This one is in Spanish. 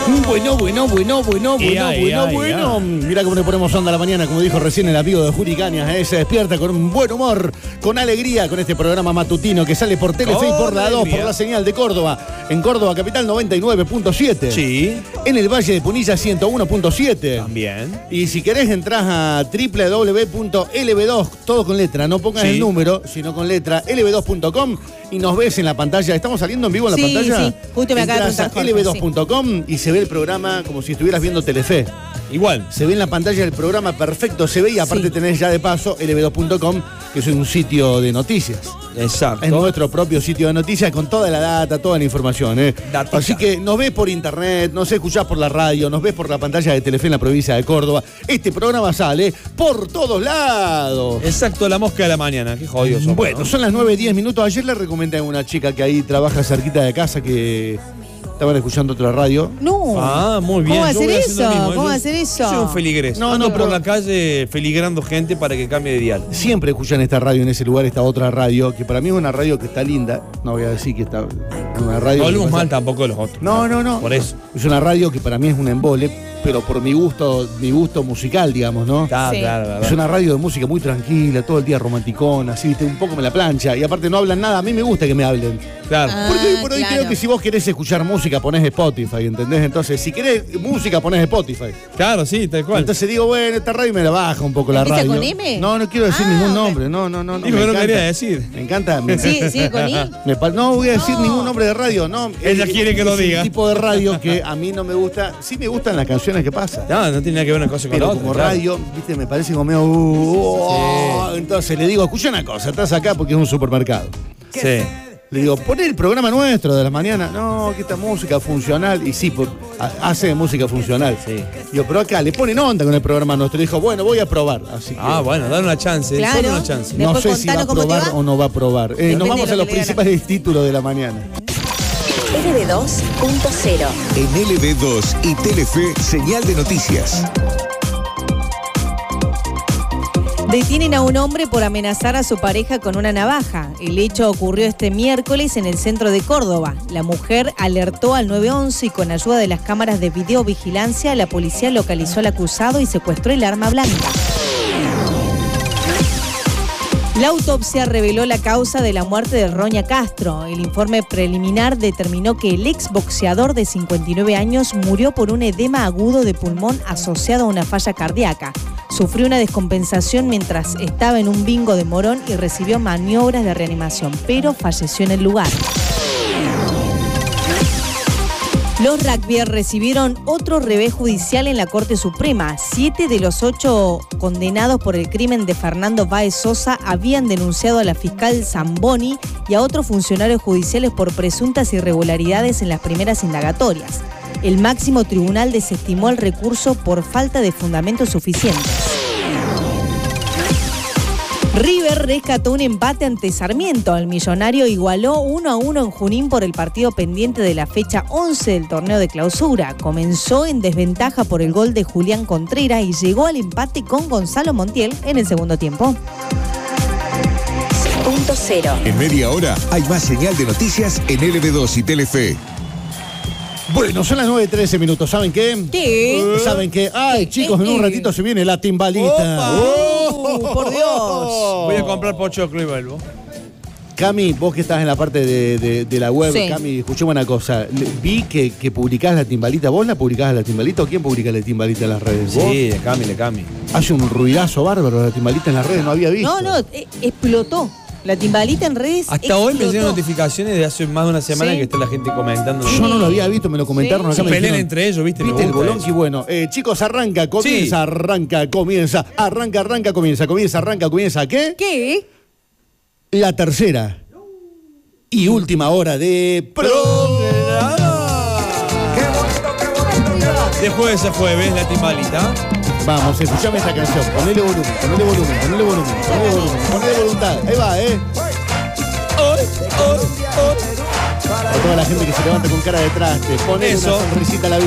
Bueno. Mira cómo le ponemos onda a la mañana, como dijo recién el amigo de Juri Cañas, se despierta con un buen humor, con alegría, con este programa matutino que sale por Telefe y por la 2, por la señal de Córdoba. En Córdoba Capital 99.7. Sí. En el Valle de Punilla 101.7. También. Y si querés entras a www.lb2, todo con letra, no pongas el número, sino con letra, lb2.com y nos ves en la pantalla. ¿Estamos saliendo en vivo en la pantalla? Sí, justo me acaba de entras a preguntar lb2.com y se ve el programa como si estuvieras viendo Telefe. Igual. Se ve en la pantalla el programa perfecto, se ve y aparte tenés ya de paso lb2.com, que es un sitio de noticias. Exacto. Es nuestro propio sitio de noticias con toda la data, toda la información. Datica. Así que nos ves por internet, nos escuchás por la radio, nos ves por la pantalla de Telefe en la provincia de Córdoba. Este programa sale por todos lados. Exacto, la mosca de la mañana. Qué jodidos somos. Bueno, son las 9:10 minutos. Ayer le recomendé a una chica que ahí trabaja cerquita de casa que estaban escuchando otra radio. No. Ah, muy bien. ¿Cómo va a Yo hacer voy haciendo lo eso? mismo. ¿Cómo va a hacer eso? Yo soy un feligrés. Ando por la calle feligrando gente para que cambie de dial. Siempre escuchan esta radio en ese lugar, esta otra radio, que para mí es una radio que está linda. No voy a decir que está una radio. No hablemos mal tampoco de los otros. No. Por eso. Es una radio que para mí es un embole, pero por mi gusto musical, digamos, ¿no? Está, Sí. claro. Es una radio de música muy tranquila, todo el día romanticona, así, viste, un poco me la plancha. Y aparte no hablan nada, a mí me gusta que me hablen. Claro. Porque hoy por hoy claro. creo que si vos querés escuchar música, ponés Spotify, ¿entendés? Entonces, si querés música, ponés Spotify. Claro, sí, tal cual. Entonces digo, bueno, esta radio me la baja un poco la ¿Empieza radio. con M? No quiero decir ningún nombre, no. Dijo me que no encanta. quería decir. Me encanta. ¿Sigue con I? No voy a decir ningún nombre de radio, no. Ella quiere que lo es diga. un tipo de radio que a mí no me gusta. Sí me gustan las canciones que pasan. No tiene nada que ver una cosa con Pero la otra. como claro. radio, viste, me parece como medio. Entonces le digo, escucha una cosa, estás acá porque es un supermercado. Sí. Le digo, poné el programa nuestro de la mañana. No, que esta música funcional. Y sí, hace música funcional. Sí. Digo, pero acá le ponen onda con el programa nuestro. Dijo, bueno, voy a probar. Así que Bueno, dale una chance. Claro. Solo una chance. Después no sé si va a contanos cómo te probar va. o no va a probar. Depende Nos vamos de a lo los que le principales títulos de la mañana. LB2.0. En LB2 y Telefe, señal de noticias. Detienen a un hombre por amenazar a su pareja con una navaja. El hecho ocurrió este miércoles en el centro de Córdoba. La mujer alertó al 911 y con ayuda de las cámaras de videovigilancia, la policía localizó al acusado y secuestró el arma blanca. La autopsia reveló la causa de la muerte de Roña Castro. El informe preliminar determinó que el exboxeador de 59 años murió por un edema agudo de pulmón asociado a una falla cardíaca. Sufrió una descompensación mientras estaba en un bingo de Morón y recibió maniobras de reanimación, pero falleció en el lugar. Los rugbyers recibieron otro revés judicial en la Corte Suprema. 7 de los 8 condenados por el crimen de Fernando Báez Sosa habían denunciado a la fiscal Zamboni y a otros funcionarios judiciales por presuntas irregularidades en las primeras indagatorias. El máximo tribunal desestimó el recurso por falta de fundamentos suficientes. River rescató un empate ante Sarmiento. El millonario igualó 1-1 en Junín por el partido pendiente de la fecha 11 del torneo de clausura. Comenzó en desventaja por el gol de Julián Contreras y llegó al empate con Gonzalo Montiel en el segundo tiempo. 0. En media hora hay más señal de noticias en LB2 y Telefe. Bueno, son las 9:13 minutos. ¿Saben qué? ¿Qué? ¿Saben qué? Ay, chicos, en un ratito se viene la timbalita. Por Dios. Voy a comprar pochoclo y vuelvo. Cami, vos que estás en la parte de la web, Sí. Cami, escuchame una cosa. Vi que publicás la timbalita. ¿Vos la publicás la timbalita o quién publica la timbalita en las redes? ¿Vos? Sí, le cambie. Hace un ruidazo bárbaro la timbalita en las redes, no había visto. No, explotó. La timbalita en redes Hasta hoy me llegan explotó. notificaciones de hace más de una semana Sí. que está la gente comentando. Yo no lo había visto, me lo comentaron Sí. acá. Se me pelean dijeron, entre ellos, ¿viste? Me ¿Viste el gusta bolonqui? eso. Bueno, chicos, arranca, comienza, comienza. ¿Qué? ¿Qué? La tercera y última hora de De jueves a jueves, la timbalita. Vamos, escuchame esta canción. Ponele volumen. Ponele voluntad. Ahí va, A toda la gente que se levanta con cara de traste. Ponele Eso. una sonrisita a la vida.